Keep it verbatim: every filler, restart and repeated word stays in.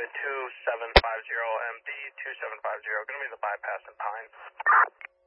two seven five zero, M D two seven five zero, going to be the bypass in Pine.